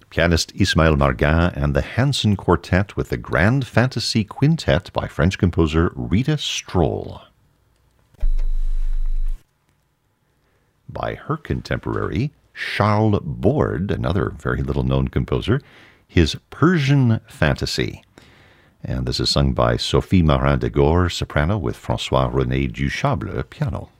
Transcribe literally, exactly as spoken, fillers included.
pianist Ismail Margin and the Hanson Quartet with the Grand Fantasy Quintet by French composer Rita Stroll. By her contemporary, Charles Borde, another very little-known composer, his Persian Fantasy. And this is sung by Sophie Marin de Gore, soprano, with François-René Duchable, piano.